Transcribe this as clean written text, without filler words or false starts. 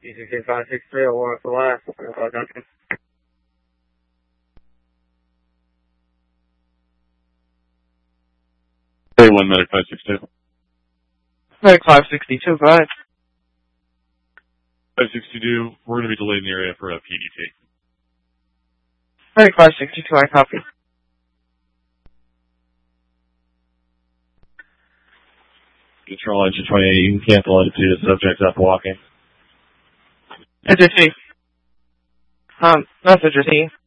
E16563, I'll for the last. 31 Medic 562. Medic 562, go ahead. 562, we're going to be delayed in the area for a PDT. Medic 562, I copy. Control engine 28, you can cancel altitude, subject up walking. Engine T. Message is E.